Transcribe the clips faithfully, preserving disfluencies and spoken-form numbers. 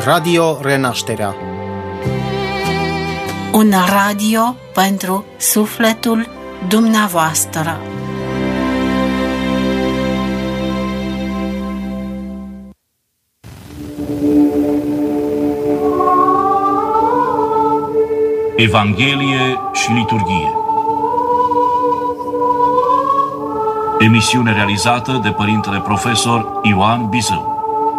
Radio Renașterea. Un radio pentru sufletul dumneavoastră. Evanghelie și liturghie. Emisiune realizată de părintele profesor Ioan Bizău.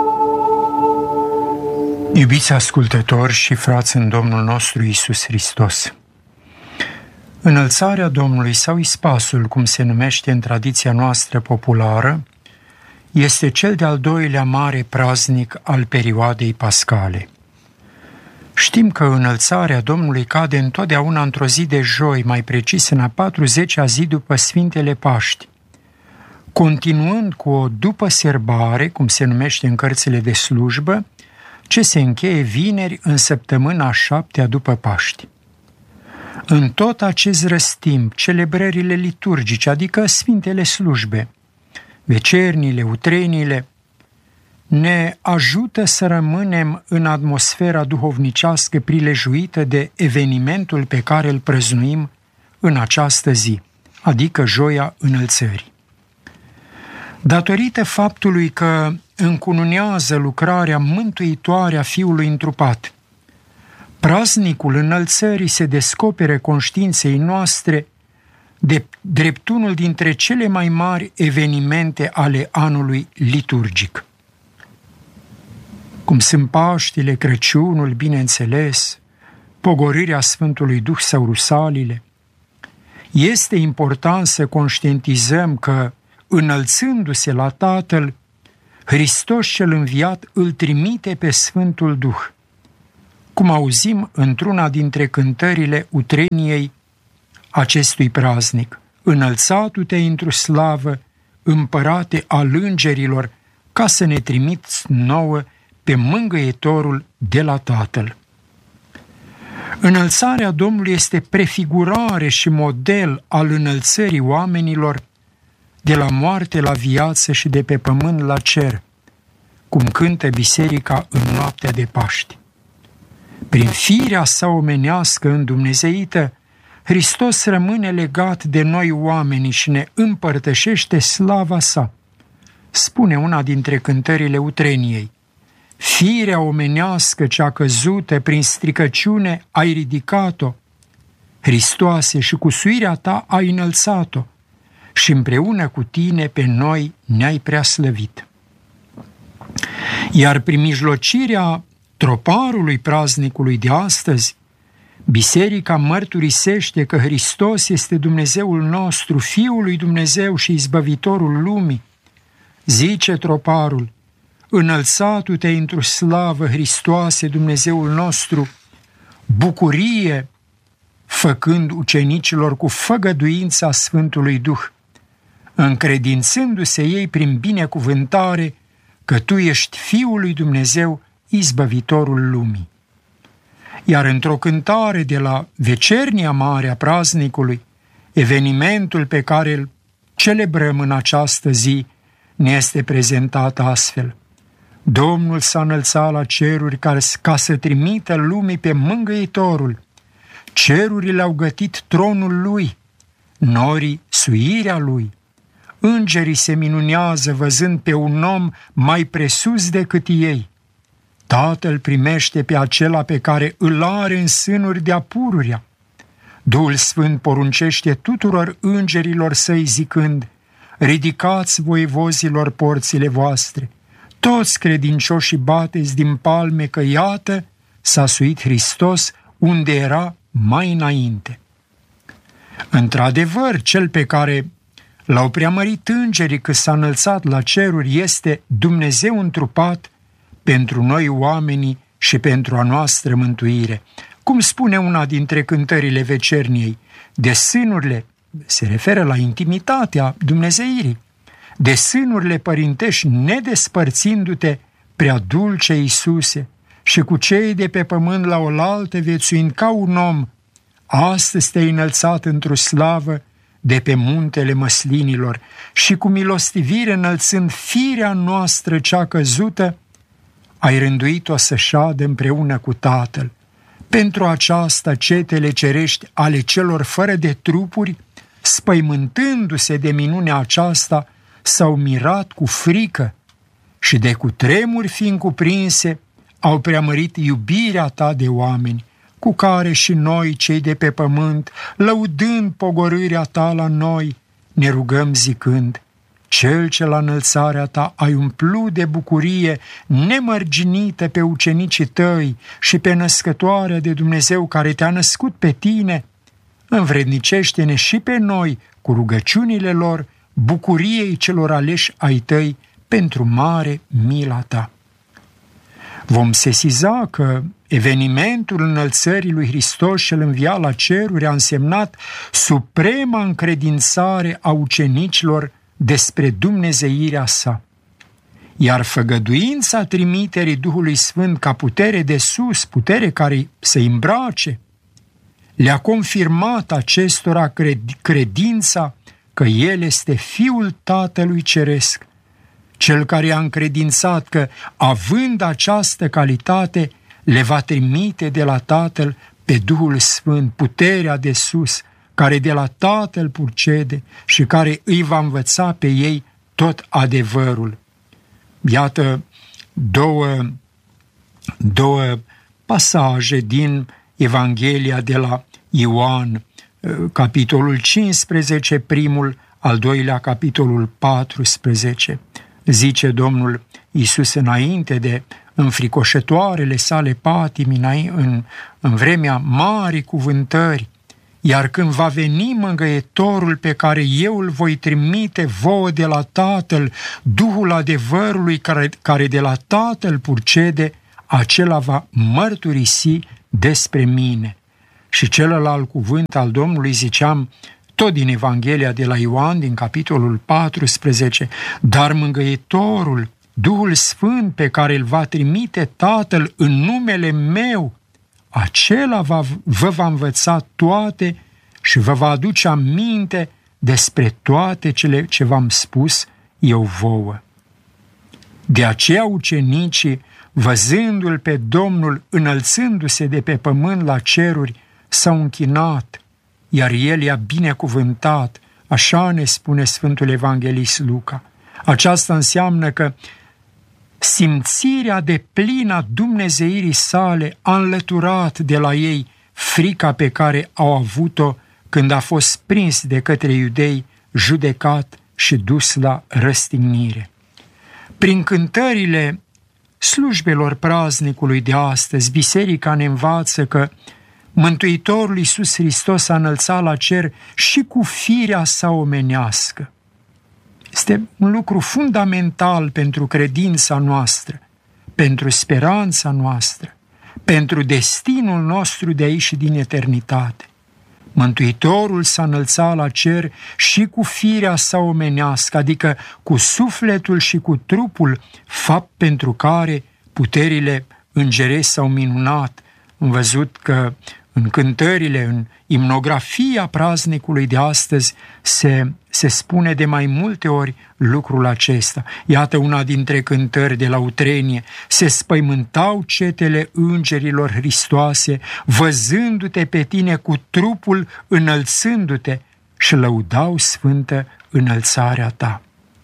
Iubiți ascultători și frați în Domnul nostru Iisus Hristos, înălțarea Domnului sau ispasul, cum se numește în tradiția noastră populară, este cel de-al doilea mare praznic al perioadei pascale. Știm că înălțarea Domnului cade întotdeauna într-o zi de joi, mai precis în a patruzecea zi după Sfintele Paști, continuând cu o după serbare, cum se numește în cărțile de slujbă, ce se încheie vineri în săptămâna a șaptea după Paști. În tot acest răstimp, celebrările liturgice, adică Sfintele Slujbe, vecernile, utrenile, ne ajută să rămânem în atmosfera duhovnicească prilejuită de evenimentul pe care îl prăznuim în această zi, adică Joia Înălțării. Datorită faptului că încununează lucrarea mântuitoare a Fiului întrupat, praznicul Înălțării se descopere conștiinței noastre de drept unul dintre cele mai mari evenimente ale anului liturgic. Cum sunt Paștile, Crăciunul, bineînțeles, pogorârea Sfântului Duh sau rusalile, este important să conștientizăm că, înălțându-se la Tatăl, Hristos cel înviat îl trimite pe Sfântul Duh, cum auzim într-una dintre cântările utreniei acestui praznic: înălțatu-te într-o slavă, împărate al îngerilor, ca să ne trimiți nouă pe mângâietorul de la Tatăl. Înălțarea Domnului este prefigurare și model al înălțării oamenilor de la moarte la viață și de pe pământ la cer, cum cântă biserica în noaptea de Paști. Prin firea sa omenească îndumnezeită, Hristos rămâne legat de noi oamenii și ne împărtășește slava sa. Spune una dintre cântările utreniei: firea omenească cea căzută, prin stricăciune ai ridicat-o, Hristoase, și cu suirea ta ai înălțat-o, și împreună cu tine pe noi ne-ai preaslăvit. Iar prin mijlocirea troparului praznicului de astăzi, biserica mărturisește că Hristos este Dumnezeul nostru, Fiul lui Dumnezeu și Izbăvitorul lumii. Zice troparul: înălțatu-te într-o slavă, Hristoase, Dumnezeul nostru, bucurie făcând ucenicilor cu făgăduința Sfântului Duh, încredințându-se ei prin binecuvântare că tu ești Fiul lui Dumnezeu, Izbăvitorul lumii. Iar într-o cântare de la vecernia mare a praznicului, evenimentul pe care îl celebrăm în această zi ne este prezentat astfel: Domnul s-a înălțat la ceruri ca să trimită lumii pe mângâietorul. Cerurile au gătit tronul lui, norii suirea lui. Îngerii se minunează văzând pe un om mai presus decât ei. Tatăl primește pe acela pe care îl are în sânuri de-a pururea. Duhul Sfânt poruncește tuturor îngerilor săi zicând: ridicați voievozilor porțile voastre, toți credincioșii bateți din palme, că iată s-a suit Hristos unde era mai înainte. Într-adevăr, cel pe care l-au preamărit îngerii că s-a înălțat la ceruri este Dumnezeu întrupat pentru noi oamenii și pentru a noastră mântuire. Cum spune una dintre cântările vecerniei, de sânurile, se referă la intimitatea dumnezeirii, de sânurile părintești nedespărțindu-te, prea dulce Iisuse, și cu cei de pe pământ la oaltă viețuind ca un om, astăzi te-ai înălțat într-o slavă de pe muntele măslinilor și cu milostivire înălțând firea noastră cea căzută, ai rânduit-o să șadă împreună cu Tatăl. Pentru aceasta cetele cerești ale celor fără de trupuri, spăimântându-se de minunea aceasta, s-au mirat cu frică și de cutremuri fiind cuprinse, au preamărit iubirea ta de oameni, cu care și noi, cei de pe pământ, lăudând pogorârea ta la noi, ne rugăm zicând: Cel ce la înălțarea ta ai umplut de bucurie nemărginită pe ucenicii tăi și pe născătoarea de Dumnezeu care te-a născut pe tine, învrednicește-ne și pe noi cu rugăciunile lor, bucuriei celor aleși ai tăi pentru mare mila ta. Vom sesiza că evenimentul înălțării lui Hristos cel înviat la ceruri a însemnat suprema încredințare a ucenicilor despre dumnezeirea sa, iar făgăduința trimiterii Duhului Sfânt ca putere de sus, putere care să îmbrace, le-a confirmat acestora credința că El este Fiul Tatălui Ceresc, Cel care a încredințat că, având această calitate, le va trimite de la Tatăl pe Duhul Sfânt, puterea de sus, care de la Tatăl purcede și care îi va învăța pe ei tot adevărul. Iată două, două pasaje din Evanghelia de la Ioan, capitolul cincisprezece, primul, al doilea, capitolul paisprezece. Zice Domnul Iisus înainte de înfricoșătoarele sale patimi, în, în vremea marii cuvântări: Iar când va veni mângâietorul pe care eu îl voi trimite vouă de la Tatăl, Duhul adevărului care, care de la Tatăl purcede, acela va mărturisi despre mine. Și celălalt cuvânt al Domnului ziceam, tot din Evanghelia de la Ioan, din capitolul paisprezece, dar mângâietorul, Duhul Sfânt pe care îl va trimite Tatăl în numele meu, acela va, vă va învăța toate și vă va aduce aminte despre toate cele ce v-am spus eu vouă. De aceea ucenicii, văzându-l pe Domnul înălțându-se de pe pământ la ceruri, s-au închinat, iar el i-a binecuvântat, așa ne spune Sfântul Evanghelist Luca. Aceasta înseamnă că simțirea deplină a dumnezeirii sale a înlăturat de la ei frica pe care au avut-o când a fost prins de către iudei, judecat și dus la răstignire. Prin cântările slujbelor praznicului de astăzi, biserica ne învață că Mântuitorul Iisus Hristos a înălțat la cer și cu firea sa omenească. Este un lucru fundamental pentru credința noastră, pentru speranța noastră, pentru destinul nostru de aici și din eternitate. Mântuitorul s-a înălțat la cer și cu firea sa omenească, adică cu sufletul și cu trupul, fapt pentru care puterile îngerești s-au minunat. Am văzut că în cântările, în imnografia praznicului de astăzi se, se spune de mai multe ori lucrul acesta. Iată una dintre cântări de la Utrenie: se spăimântau cetele îngerilor Hristoase, văzându-te pe tine cu trupul înălțându-te, și lăudau sfântă înălțarea ta.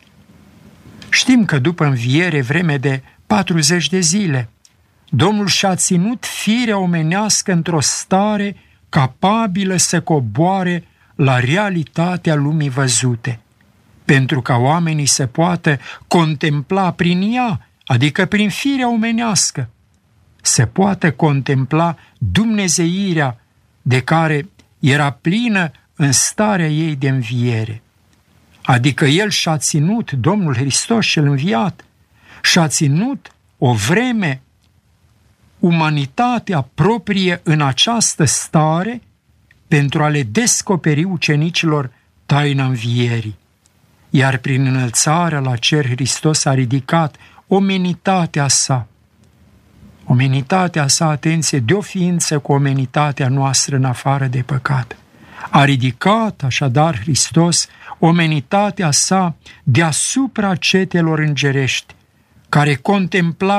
Știm că după înviere, vreme de patruzeci de zile, Domnul și-a ținut firea omenească într-o stare capabilă să coboare la realitatea lumii văzute, pentru ca oamenii să poată contempla prin ea, adică prin firea omenească, să poată contempla dumnezeirea de care era plină în starea ei de înviere. Adică El și-a ținut, Domnul Hristos cel înviat, și-a ținut o vreme umanitatea proprie în această stare pentru a le descoperi ucenicilor taina învierii. Iar prin înălțarea la cer Hristos a ridicat omenitatea sa. Omenitatea sa, atenție, de o ființă cu omenitatea noastră în afară de păcat. A ridicat așadar Hristos omenitatea sa deasupra cetelor îngerești, care contemplau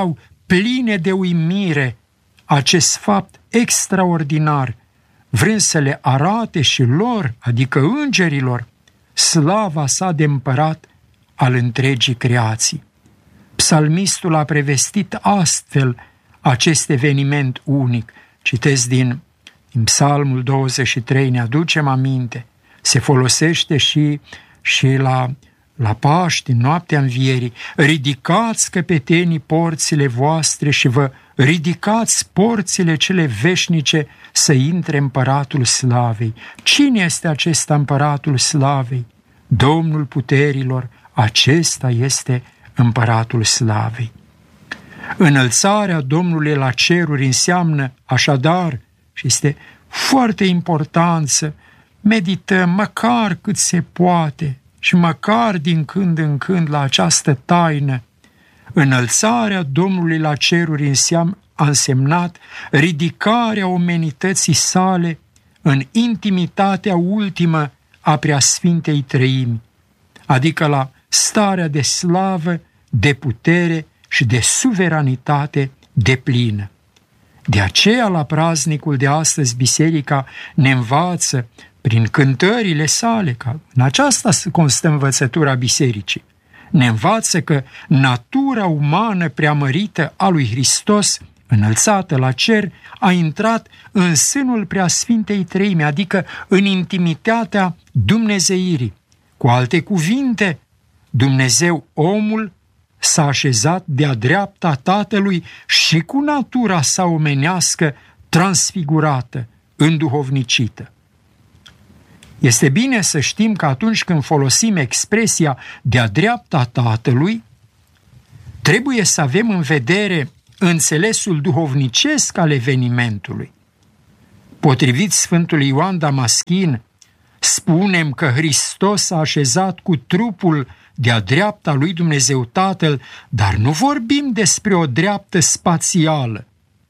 pline de uimire acest fapt extraordinar, vrând să le arate și lor, adică îngerilor, slava sa de împărat al întregii creații. Psalmistul a prevestit astfel acest eveniment unic. Citesc din, din Psalmul douăzeci și trei, ne aducem aminte, se folosește și, și la, la Paști, în noaptea învierii. Ridicați căpetenii porțile voastre și vă ridicați porțile cele veșnice să intre împăratul slavei. Cine este acesta împăratul slavei? Domnul puterilor, acesta este împăratul slavei. Înălțarea Domnului la ceruri înseamnă așadar, și este foarte important să medităm măcar cât se poate și măcar din când în când la această taină. Înălțarea Domnului la ceruri înseamnă, a însemnat ridicarea omenității sale în intimitatea ultimă a Preasfintei Treimi, adică la starea de slavă, de putere și de suveranitate deplină. De aceea, la praznicul de astăzi, Biserica ne învață prin cântările sale, că în aceasta constă învățătura Bisericii, ne învață că natura umană preamărită a lui Hristos, înălțată la cer, a intrat în sânul Preasfintei Treimi, adică în intimitatea dumnezeirii. Cu alte cuvinte, Dumnezeu omul s-a așezat de-a dreapta Tatălui și cu natura sa omenească transfigurată, înduhovnicită. Este bine să știm că atunci când folosim expresia de-a dreapta Tatălui, trebuie să avem în vedere înțelesul duhovnicesc al evenimentului. Potrivit Sfântului Ioan Damaschin, spunem că Hristos s-a așezat cu trupul de-a dreapta lui Dumnezeu Tatăl, dar nu vorbim despre o dreaptă spațială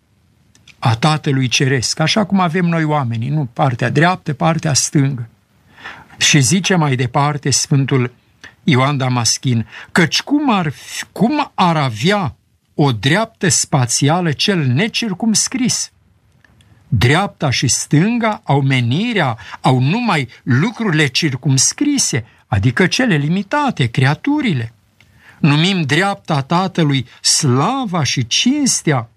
a Tatălui Ceresc, așa cum avem noi oamenii, nu partea dreaptă, partea stângă. Și zice mai departe Sfântul Ioan Damaschin, căci cum ar, cum ar avea o dreaptă spațială cel necircumscris? Dreapta și stânga au menirea, au numai lucrurile circumscrise, adică cele limitate, creaturile. Numim dreapta Tatălui slava și cinstea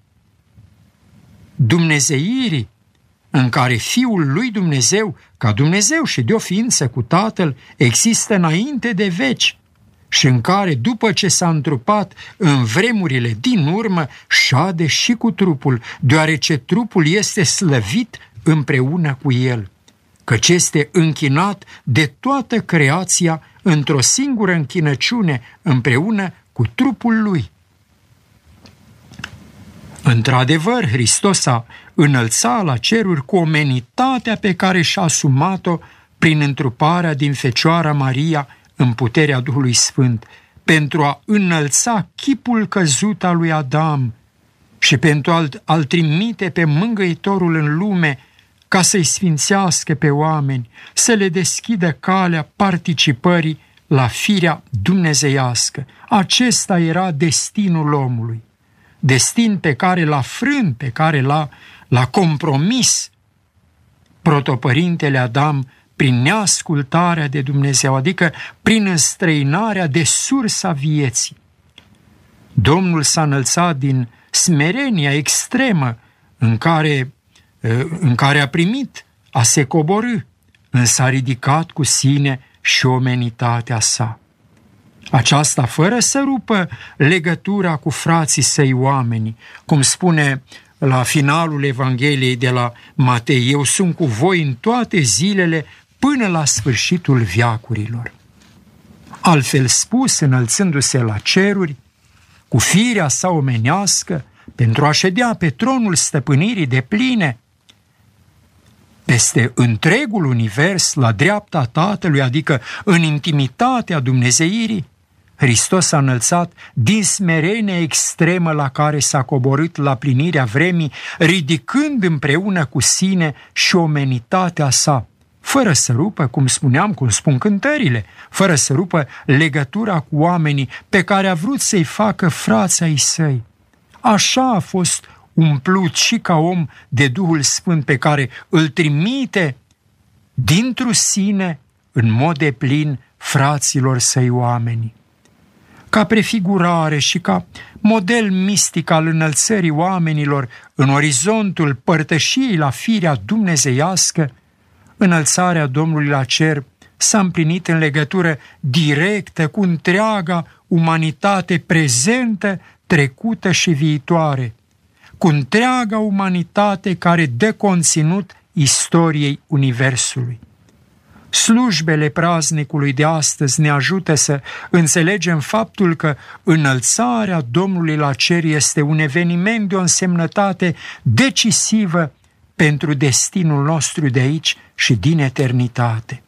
dumnezeirii, în care Fiul lui Dumnezeu, ca Dumnezeu și de o ființă cu Tatăl, există înainte de veci și în care, după ce s-a întrupat în vremurile din urmă, șade și cu trupul, deoarece trupul este slăvit împreună cu el, căci este închinat de toată creația într-o singură închinăciune împreună cu trupul lui. Într-adevăr, Hristos a înălțat la ceruri cu omenitatea pe care și-a asumat-o prin întruparea din Fecioara Maria în puterea Duhului Sfânt, pentru a înălța chipul căzut al lui Adam și pentru a-l, a-l trimite pe Mângâietorul în lume ca să-i sfințească pe oameni, să le deschidă calea participării la firea dumnezeiască. Acesta era destinul omului, destin pe care l-a frânt, pe care l-a, l-a compromis protopărintele Adam prin neascultarea de Dumnezeu, adică prin înstrăinarea de sursa vieții. Domnul s-a înălțat din smerenia extremă în care, în care a primit a se coborî, însă a ridicat cu sine și omenitatea sa. Aceasta fără să rupă legătura cu frații săi oamenii, cum spune la finalul Evangheliei de la Matei, eu sunt cu voi în toate zilele până la sfârșitul veacurilor. Altfel spus, înălțându-se la ceruri, cu firea sa omenească, pentru a ședea pe tronul stăpânirii depline, peste întregul univers, la dreapta Tatălui, adică în intimitatea dumnezeirii, Hristos s-a înălțat din smerenia extremă la care s-a coborât la plinirea vremii, ridicând împreună cu sine și omenitatea sa, fără să rupă, cum spuneam, cum spun cântările, fără să rupă legătura cu oamenii pe care a vrut să-i facă frații ai săi. așa a fost umplut și ca om de Duhul Sfânt pe care îl trimite dintr-o sine în mod deplin fraților săi oameni. Ca prefigurare și ca model mistic al înălțării oamenilor în orizontul părtășiei la firea dumnezeiască, înălțarea Domnului la cer s-a împlinit în legătură directă cu întreaga umanitate prezentă, trecută și viitoare, cu întreaga umanitate care dă conținut istoriei Universului. Slujbele praznicului de astăzi ne ajută să înțelegem faptul că înălțarea Domnului la cer este un eveniment de o însemnătate decisivă pentru destinul nostru de aici și din eternitate.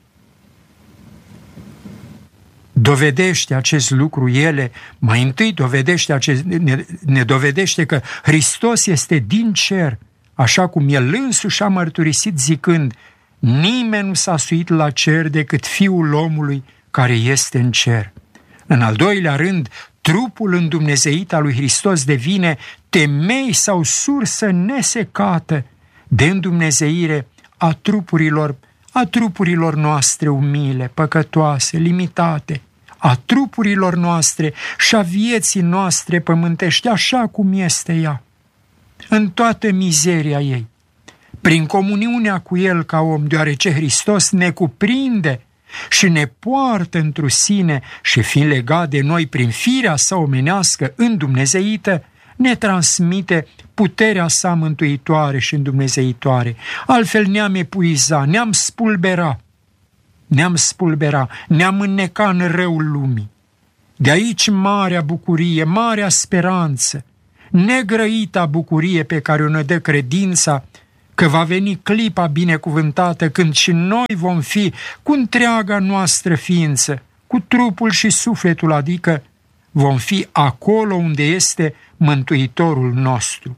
Dovedește acest lucru ele, mai întâi dovedește acest, ne, ne dovedește că Hristos este din cer, așa cum El însuși a mărturisit zicând: nimeni nu s-a suit la cer decât Fiul omului care este în cer. În al doilea rând, trupul îndumnezeit al lui Hristos devine temei sau sursă nesecată de îndumnezeire a trupurilor, a trupurilor noastre umile, păcătoase, limitate, a trupurilor noastre și a vieții noastre pământești așa cum este ea, în toată mizeria ei, prin comuniunea cu El ca om, deoarece Hristos ne cuprinde și ne poartă întru sine și fiind legat de noi prin firea sa omenească îndumnezeită, ne transmite puterea sa mântuitoare și îndumnezeitoare. Altfel ne-am epuizat, ne-am spulbera, ne-am spulbera, ne-am înneca în răul lumii. De aici marea bucurie, marea speranță, negrăita bucurie pe care o ne dă credința că va veni clipa binecuvântată când și noi vom fi cu întreaga noastră ființă, cu trupul și sufletul, adică vom fi acolo unde este Mântuitorul nostru.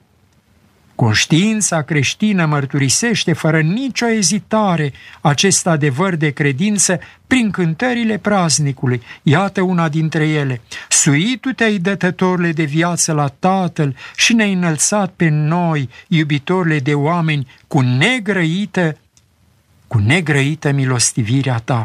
Conștiința creștină mărturisește fără nicio ezitare acest adevăr de credință prin cântările praznicului. Iată una dintre ele: suitu te-ai, dătătorule de viață, la Tatăl și ne-ai înălțat pe noi, iubitorile de oameni, cu negrăită, cu negrăită milostivirea ta.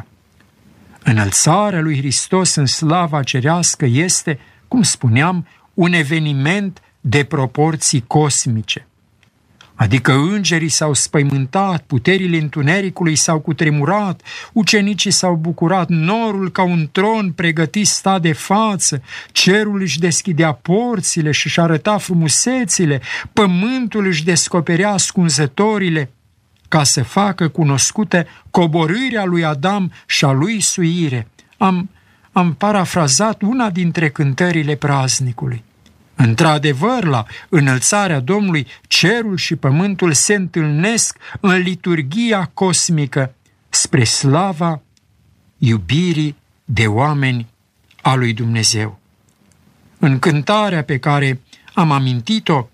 Înălțarea lui Hristos în slava cerească este, cum spuneam, un eveniment de proporții cosmice. Adică îngerii s-au spăimântat, puterile întunericului s-au cutremurat, ucenicii s-au bucurat, norul ca un tron pregătit sta de față, cerul își deschidea porțile și își arăta frumusețile, pământul își descoperea ascunzătorile, ca să facă cunoscută coborârea lui Adam și a lui suire. Am, am parafrazat una dintre cântările praznicului. Într-adevăr, la înălțarea Domnului, cerul și pământul se întâlnesc în liturghia cosmică spre slava iubirii de oameni a lui Dumnezeu. În cântarea pe care am amintit-o,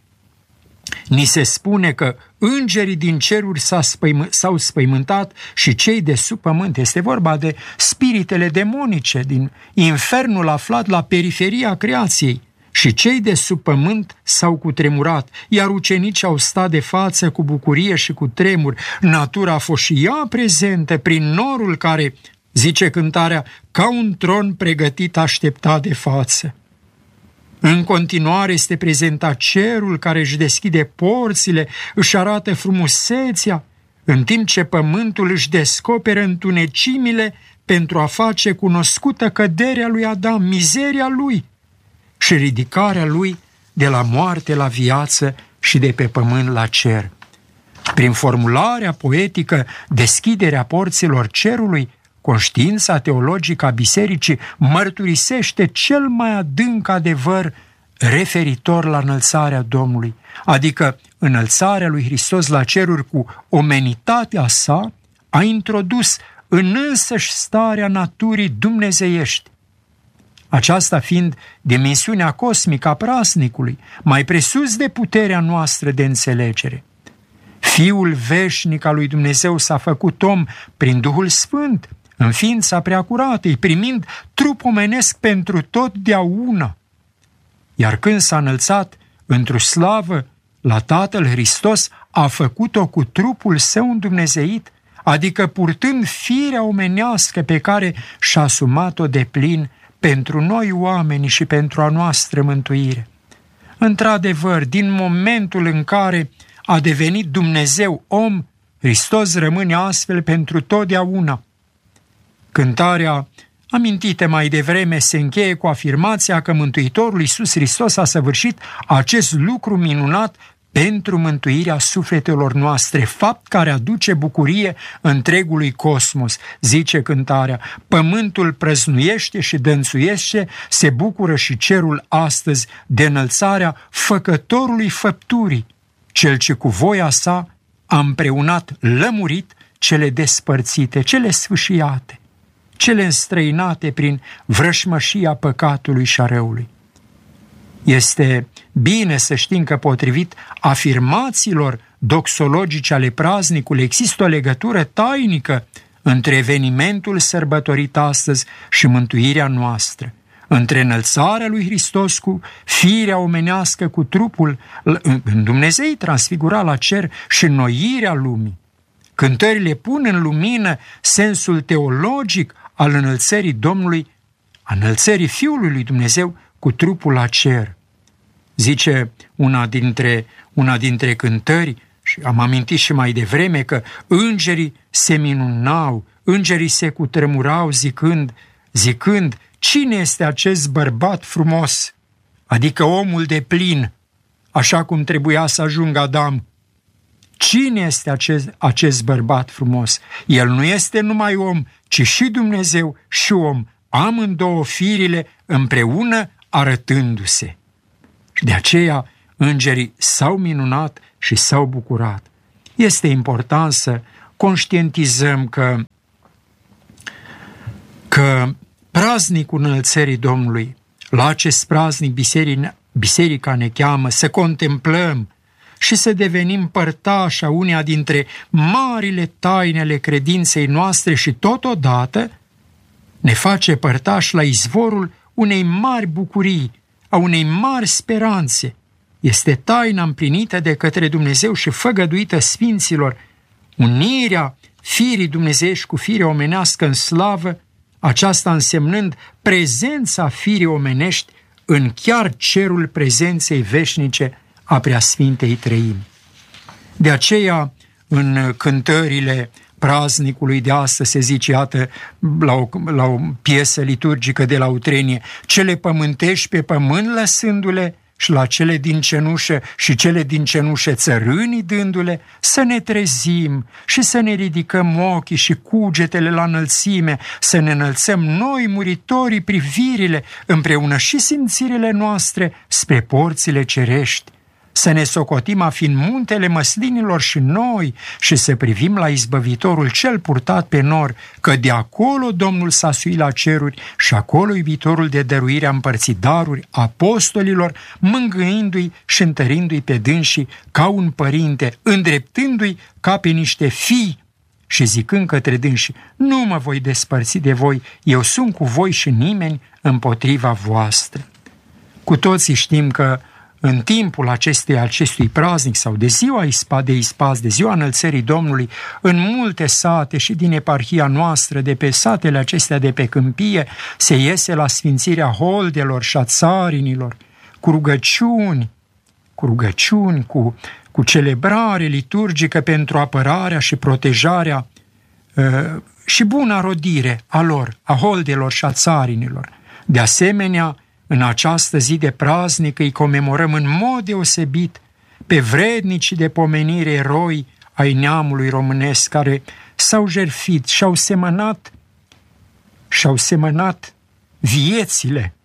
ni se spune că îngerii din ceruri s-au spăimântat și cei de sub pământ. Este vorba de spiritele demonice din infernul aflat la periferia creației. Și cei de sub pământ s-au cutremurat, iar ucenicii au stat de față cu bucurie și cu tremur. Natura a fost și ea prezentă prin norul care, zice cântarea, ca un tron pregătit aștepta de față. În continuare este prezentat cerul care își deschide porțile, își arată frumusețea, în timp ce pământul își descoperă întunecimile pentru a face cunoscută căderea lui Adam, mizeria lui și ridicarea lui de la moarte la viață și de pe pământ la cer. Prin formularea poetică Deschiderea porților cerului, conștiința teologică a bisericii mărturisește cel mai adânc adevăr referitor la înălțarea Domnului, adică înălțarea lui Hristos la ceruri cu omenitatea sa a introdus în însăși starea naturii dumnezeiești, aceasta fiind dimensiunea cosmică a praznicului, mai presus de puterea noastră de înțelegere. Fiul veșnic al lui Dumnezeu s-a făcut om prin Duhul Sfânt, în ființa preacurată, primind trup omenesc pentru totdeauna. Iar când s-a înălțat, într-o slavă la Tatăl Hristos, a făcut-o cu trupul său îndumnezeit, adică purtând firea omenească pe care și-a asumat-o de plin pentru noi oameni și pentru a noastră mântuire. Într-adevăr, din momentul în care a devenit Dumnezeu om, Hristos rămâne astfel pentru totdeauna. Cântarea amintită mai devreme se încheie cu afirmația că Mântuitorul Iisus Hristos a săvârșit acest lucru minunat pentru mântuirea sufletelor noastre, fapt care aduce bucurie întregului cosmos. Zice cântarea: pământul prăznuiește și dănțuiește, se bucură și cerul astăzi de înălțarea Făcătorului făpturii, cel ce cu voia sa a împreunat lămurit cele despărțite, cele sfâșiate, cele înstrăinate prin vrășmășia păcatului și a răului. Este bine să știm că, potrivit afirmațiilor doxologice ale praznicului, există o legătură tainică între evenimentul sărbătorit astăzi și mântuirea noastră, între înălțarea lui Hristos cu firea omenească, cu trupul în Dumnezei transfigurat la cer, și înnoirea lumii. Cântările pun în lumină sensul teologic al înălțării Domnului, a înălțării Fiului lui Dumnezeu cu trupul la cer. Zice una dintre, una dintre cântări, și am amintit și mai devreme, că îngerii se minunau, îngerii se cutremurau zicând, zicând, cine este acest bărbat frumos? Adică omul de plin, așa cum trebuia să ajungă Adam. Cine este acest, acest bărbat frumos? El nu este numai om, ci și Dumnezeu și om, amândouă firile împreună arătându-se. Și de aceea îngerii s-au minunat și s-au bucurat. Este important să conștientizăm că, că praznicul înălțării Domnului, la acest praznic biserica ne cheamă să contemplăm și să devenim părtași a uneia dintre marile taine ale credinței noastre și totodată ne face părtași la izvorul unei mari bucurii, a unei mari speranțe. Este taina împlinită de către Dumnezeu și făgăduită sfinților, unirea firii dumnezeiești cu firea omenească în slavă, aceasta însemnând prezența firii omenești în chiar cerul prezenței veșnice a Preasfintei Treimi. De aceea, în cântările praznicului de astăzi se zice, iată, la o, la o piesă liturgică de la Utrenie, cele pământești pe pământ lăsându-le și la cele din cenușă și cele din cenușă țărânii dându-le, să ne trezim și să ne ridicăm ochii și cugetele la înălțime, să ne înălțăm noi, muritorii, privirile împreună și simțirile noastre spre porțile cerești, să ne socotim a fi în muntele măslinilor și noi și să privim la izbăvitorul cel purtat pe nor, că de acolo Domnul s-a suit la ceruri și acolo iubitorul de dăruire a împărțit daruri apostolilor, mângâindu-i și întărindu-i pe dânsii ca un părinte, îndreptându-i ca pe niște fii și zicând către dânsii, nu mă voi despărți de voi, eu sunt cu voi și nimeni împotriva voastră. Cu toții știm că în timpul acestei, acestui praznic sau de ziua de Ispas, de ziua înălțării Domnului, în multe sate și din eparhia noastră, de pe satele acestea de pe câmpie, se iese la sfințirea holdelor și a țarinilor, cu rugăciuni, cu rugăciuni, cu, cu celebrare liturgică pentru apărarea și protejarea uh, și buna rodire a lor, a holdelor și a țarinilor. De asemenea, în această zi de praznic îi comemorăm în mod deosebit pe vrednicii de pomenire eroi ai neamului românesc care s-au jertfit și-au semănat, și-au semănat viețile,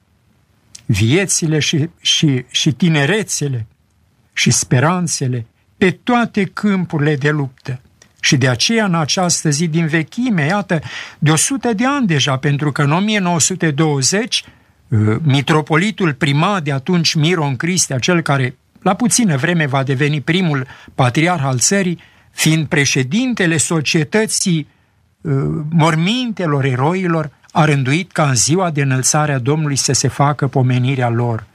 viețile și, și, și tinerețele și speranțele pe toate câmpurile de luptă. Și de aceea în această zi din vechime, iată, de o sută de ani deja, pentru că în o mie nouă sute douăzeci mitropolitul primat de atunci, Miron Cristea, cel care la puțină vreme va deveni primul patriarh al țării, fiind președintele societății uh, mormintelor eroilor, a rânduit ca în ziua de înălțare a Domnului să se facă pomenirea lor.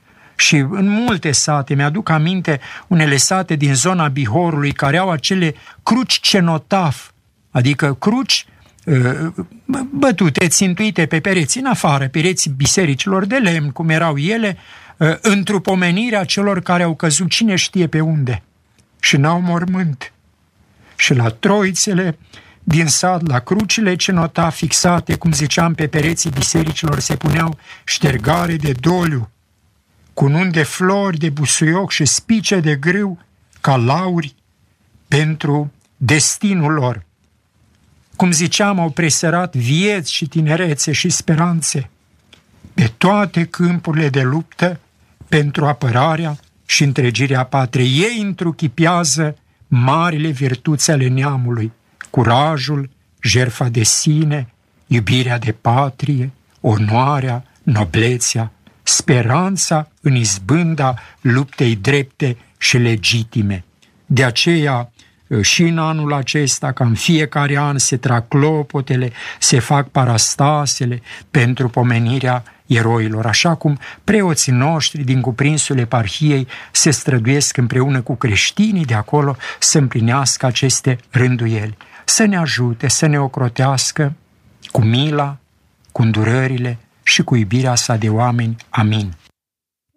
Și în multe sate, mi-aduc aminte unele sate din zona Bihorului care au acele cruci cenotaf, adică cruci bătute, țintuite pe pereți în afară, pereții bisericilor de lemn, cum erau ele, întrupomenirea celor care au căzut cine știe pe unde și n-au mormânt. Și la troițele din sat, la crucile cenotaf fixate, cum ziceam, pe pereții bisericilor se puneau ștergare de doliu, cununi de flori de busuioc și spice de grâu ca lauri pentru destinul lor. Cum ziceam, au presărat vieți și tinerețe și speranțe pe toate câmpurile de luptă pentru apărarea și întregirea patriei. Ei întruchipează marile virtuți ale neamului, curajul, jertfa de sine, iubirea de patrie, onoarea, noblețea, speranța în izbânda luptei drepte și legitime. De aceea, și în anul acesta, ca în fiecare an, se trag clopotele, se fac parastasele pentru pomenirea eroilor, așa cum preoții noștri din cuprinsul eparhiei se străduiesc împreună cu creștinii de acolo să împlinească aceste rânduieli. Să ne ajute, să ne ocrotească cu mila, cu îndurările și cu iubirea sa de oameni. Amin.